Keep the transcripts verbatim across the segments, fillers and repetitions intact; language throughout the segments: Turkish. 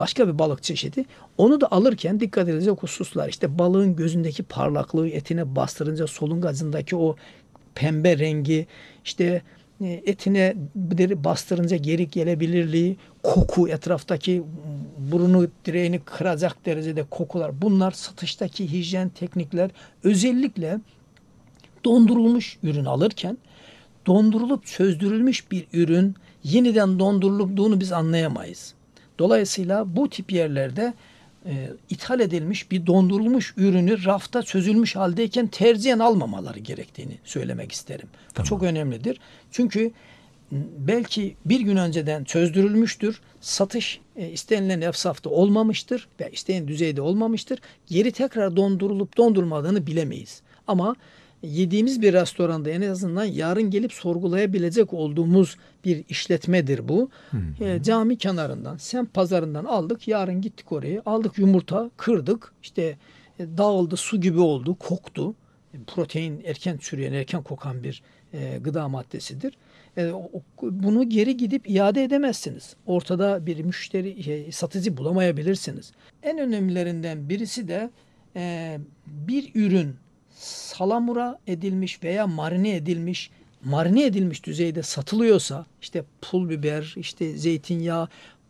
Başka bir balık çeşidi. Onu da alırken dikkat edilecek hususlar işte balığın gözündeki parlaklığı, etine bastırınca solungacındaki o pembe rengi, işte e, etine deri bastırınca geri gelebilirliği, koku, etraftaki burunu direğini kıracak derecede kokular. Bunlar satıştaki hijyen teknikler. Özellikle dondurulmuş ürün alırken dondurulup çözdürülmüş bir ürün yeniden dondurulduğunu biz anlayamayız. Dolayısıyla bu tip yerlerde e, ithal edilmiş bir dondurulmuş ürünü rafta çözülmüş haldeyken tercihen almamaları gerektiğini söylemek isterim. Bu Tamam. çok önemlidir. Çünkü belki bir gün önceden çözdürülmüştür. Satış e, istenilen efsafta olmamıştır ve istenilen düzeyde olmamıştır. Geri tekrar dondurulup dondurmadığını bilemeyiz. Ama yediğimiz bir restoranda en azından yarın gelip sorgulayabilecek olduğumuz bir işletmedir bu. Hı hı. E, cami kenarından, semt pazarından aldık. Yarın gittik oraya. Aldık yumurta, kırdık. İşte e, dağıldı, su gibi oldu, koktu. E, protein erken çürüyen, erken kokan bir e, gıda maddesidir. E, o- bunu geri gidip iade edemezsiniz. Ortada bir müşteri, şey, satıcı bulamayabilirsiniz. En önemlilerinden birisi de e, bir ürün salamura edilmiş veya marine edilmiş, marine edilmiş düzeyde satılıyorsa, işte pul biber, işte zeytinyağı,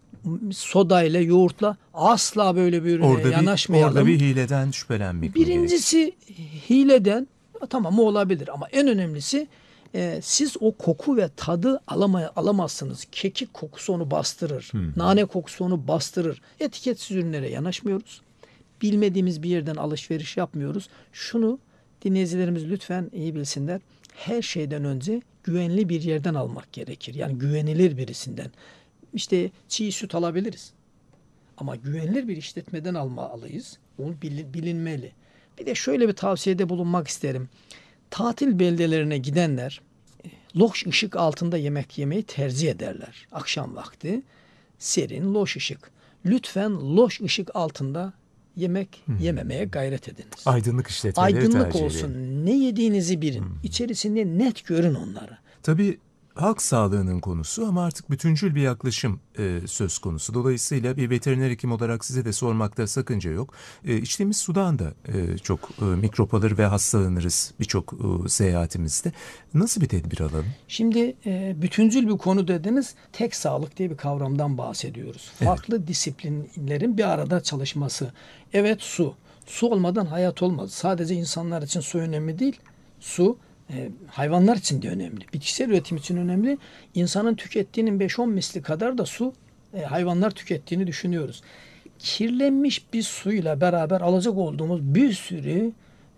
soda ile yoğurtla asla böyle bir ürüne Orada bir yanaşmayalım. orada bir hileden şüphelenmek mi gerek? Birincisi hileden, tamam o olabilir ama en önemlisi e, siz o koku ve tadı alamaya, alamazsınız. Kekik kokusu onu bastırır. Hı hı. Nane kokusu onu bastırır. Etiketsiz ürünlere yanaşmıyoruz. Bilmediğimiz bir yerden alışveriş yapmıyoruz. Şunu dinleyicilerimiz lütfen iyi bilsinler. Her şeyden önce güvenli bir yerden almak gerekir. Yani güvenilir birisinden. İşte çiğ süt alabiliriz. Ama güvenilir bir işletmeden almalıyız. O bil- bilinmeli. Bir de şöyle bir tavsiyede bulunmak isterim. Tatil beldelerine gidenler e, loş ışık altında yemek yemeyi tercih ederler. Akşam vakti serin, loş ışık. Lütfen loş ışık altında yemek Hmm. yememeye gayret ediniz. Aydınlık işletmeleri Aydınlık tercih olsun. edelim. Ne yediğinizi bilin. Hmm. İçerisinde net görün onları. Tabii halk sağlığının konusu ama artık bütüncül bir yaklaşım e, söz konusu. Dolayısıyla bir veteriner hekim olarak size de sormakta sakınca yok. E, içtiğimiz sudan da e, çok e, mikrop alır ve hastalanırız birçok e, seyahatimizde. Nasıl bir tedbir alalım? Şimdi e, bütüncül bir konu dediniz. Tek sağlık diye bir kavramdan bahsediyoruz. Evet. Farklı disiplinlerin bir arada çalışması. Evet, su. Su olmadan hayat olmaz. Sadece insanlar için su önemli değil. Su e, hayvanlar için de önemli. Bitkisel üretim için önemli. İnsanın tükettiğinin beş on misli kadar da su e, hayvanlar tükettiğini düşünüyoruz. Kirlenmiş bir suyla beraber alacak olduğumuz bir sürü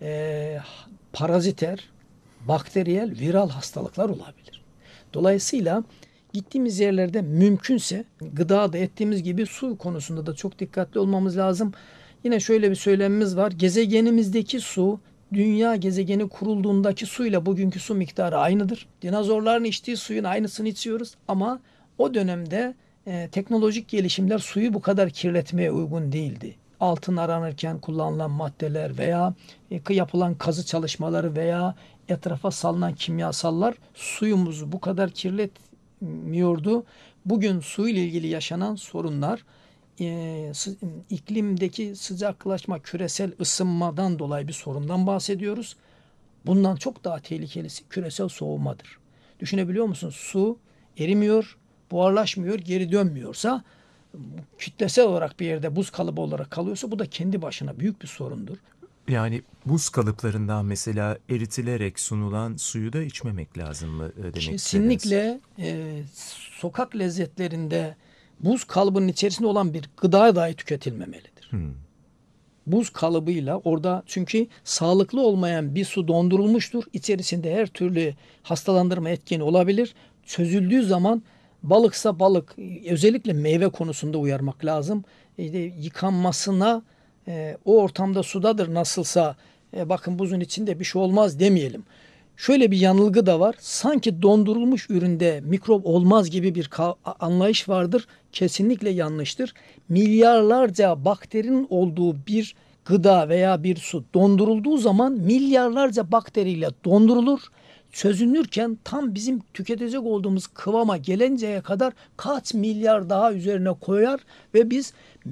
e, paraziter, bakteriyel, viral hastalıklar olabilir. Dolayısıyla gittiğimiz yerlerde mümkünse gıda da ettiğimiz gibi su konusunda da çok dikkatli olmamız lazım. Yine şöyle bir söylemimiz var. Gezegenimizdeki su dünya gezegeni kurulduğundaki suyla bugünkü su miktarı aynıdır. Dinozorların içtiği suyun aynısını içiyoruz ama o dönemde e, teknolojik gelişimler suyu bu kadar kirletmeye uygun değildi. Altın aranırken kullanılan maddeler veya e, yapılan kazı çalışmaları veya etrafa salınan kimyasallar suyumuzu bu kadar kirletmiyordu. Bugün su ile ilgili yaşanan sorunlar e, sı- iklimdeki sıcaklaşma, küresel ısınmadan dolayı bir sorundan bahsediyoruz. Bundan çok daha tehlikelisi küresel soğumadır. Düşünebiliyor musunuz? Su erimiyor, buharlaşmıyor, geri dönmüyorsa, kütlesel olarak bir yerde buz kalıbı olarak kalıyorsa bu da kendi başına büyük bir sorundur. Yani buz kalıplarından mesela eritilerek sunulan suyu da içmemek lazım mı e, demek istediniz? Kesinlikle e, sokak lezzetlerinde buz kalıbının içerisinde olan bir gıda dahi tüketilmemelidir. Hmm. Buz kalıbıyla orada, çünkü sağlıklı olmayan bir su dondurulmuştur. İçerisinde her türlü hastalandırma etkeni olabilir. Çözüldüğü zaman balıksa balık, özellikle meyve konusunda uyarmak lazım. E, de yıkanmasına e, o ortamda sudadır nasılsa e, bakın buzun içinde bir şey olmaz demeyelim. Şöyle bir yanılgı da var. Sanki dondurulmuş üründe mikrop olmaz gibi bir ka- anlayış vardır. Kesinlikle yanlıştır. Milyarlarca bakterinin olduğu bir gıda veya bir su dondurulduğu zaman milyarlarca bakteriyle dondurulur. Çözünürken tam bizim tüketecek olduğumuz kıvama gelinceye kadar kaç milyar daha üzerine koyar ve biz